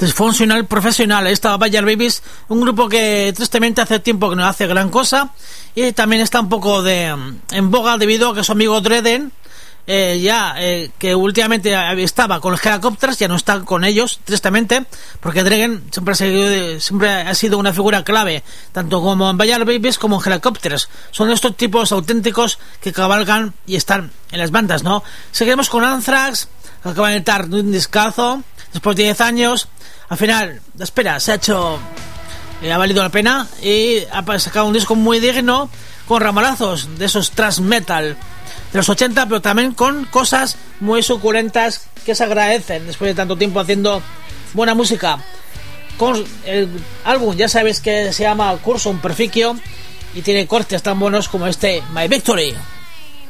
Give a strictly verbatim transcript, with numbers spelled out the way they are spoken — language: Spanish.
Dysfunctional Professional. Estaba Bad Babies, un grupo que tristemente hace tiempo que no hace gran cosa y también está un poco de en boga debido a que su amigo Dredden eh, ya eh, que últimamente estaba con los Helicopters, ya no está con ellos, tristemente, porque Dredden siempre ha sido, siempre ha sido una figura clave tanto como en Bad Babies como en Helicopters. Son estos tipos auténticos que cabalgan y están en las bandas, ¿no? Seguimos con Anthrax, que acaba de estar de un discazo después de diez años. Al final, la espera se ha hecho, eh, ha valido la pena y ha sacado un disco muy digno con ramalazos de esos thrash metal de los ochenta, pero también con cosas muy suculentas que se agradecen después de tanto tiempo haciendo buena música. Con el álbum, ya sabéis que se llama Cursum Perficio y tiene cortes tan buenos como este My Victory.